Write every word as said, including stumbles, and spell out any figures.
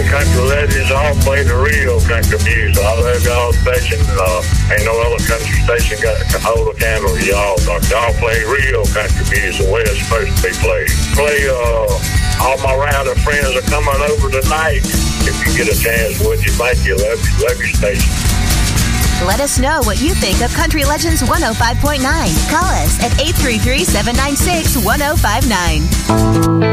country legends all play the real country music. I love y'all station. Uh, ain't no other country station got to hold a candle to y'all. Y'all play real country music the way it's supposed to be played. Play, uh, all my rounder friends are coming over tonight. If you get a chance, would you? Thank you. Love you. Love your station. Let us know what you think of Country Legends one oh five point nine. Call us at eight three three, seven nine six, one oh five nine.